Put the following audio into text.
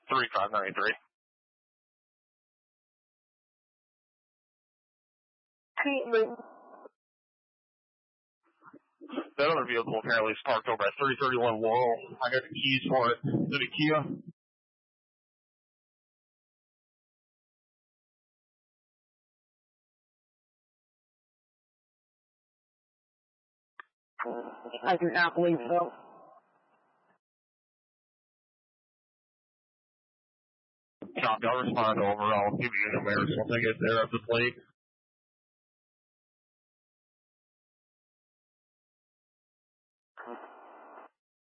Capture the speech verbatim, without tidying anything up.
three five nine three. That other vehicle apparently is parked over at three thirty-one Laurel. I got the keys for it. Is it a Kia? I do not believe so. Copy, I'll respond over. I'll give you a numerical ticket there at the plate.